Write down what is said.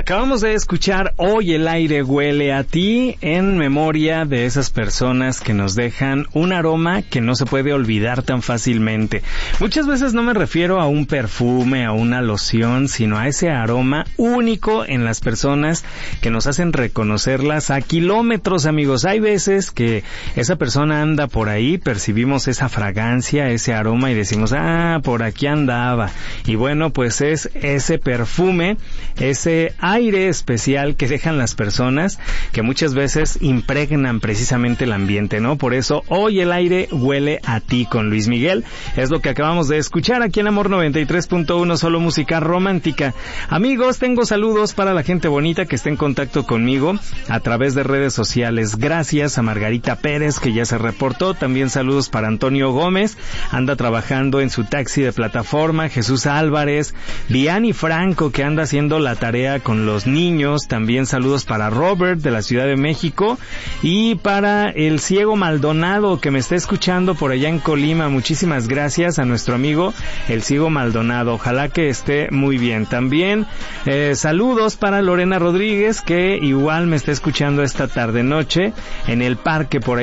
Acabamos de escuchar Hoy el aire huele a ti, en memoria de esas personas que nos dejan un aroma que no se puede olvidar tan fácilmente. Muchas veces no me refiero a un perfume, a una loción, sino a ese aroma único en las personas que nos hacen reconocerlas a kilómetros, amigos. Hay veces que esa persona anda por ahí, percibimos esa fragancia, ese aroma y decimos, por aquí andaba. Y bueno, pues es ese perfume, ese aire especial que dejan las personas que muchas veces impregnan precisamente el ambiente, ¿no? Por eso, Hoy el aire huele a ti con Luis Miguel. Es lo que acabamos de escuchar aquí en Amor 93.1, solo música romántica. Amigos, tengo saludos para la gente bonita que está en contacto conmigo a través de redes sociales. Gracias a Margarita Pérez, que ya se reportó. También saludos para Antonio Gómez, anda trabajando en su taxi de plataforma. Jesús Álvarez, Vianney Franco, que anda haciendo la tarea con los niños. También saludos para Robert de la Ciudad de México y para el Ciego Maldonado, que me está escuchando por allá en Colima. Muchísimas gracias a nuestro amigo el Ciego Maldonado, ojalá que esté muy bien. También saludos para Lorena Rodríguez, que igual me está escuchando esta tarde noche en el parque por ahí